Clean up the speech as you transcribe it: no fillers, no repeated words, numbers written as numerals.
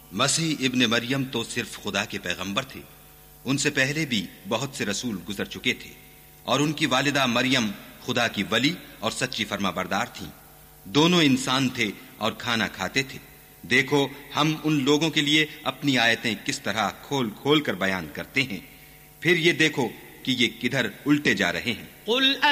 मसीह इब्ने मरियम तो सिर्फ खुदा के पैगंबर थे। उनसे पहले भी बहुत से रसूल गुजर चुके थे और उनकी वालिदा मरियम खुदा की वली और सच्ची फरमाबरदार थीं। दोनों इंसान थे और खाना खाते थे। देखो, हम उन लोगों के लिए अपनी आयतें किस तरह खोल खोल कर बयान करते हैं। फिर ये देखो कि ये किधर उल्टे जा रहे हैं।